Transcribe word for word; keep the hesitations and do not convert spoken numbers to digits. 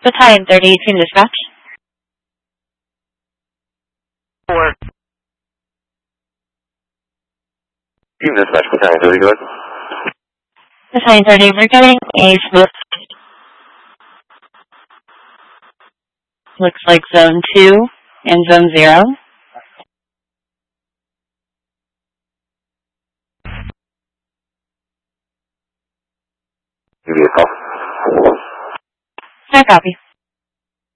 Battalion thirty-eight team dispatch. Four. Team dispatch, Battalion thirty, go ahead. Battalion thirty, we're getting a smoke. Looks like zone two and zone zero. Give me a call. I copy.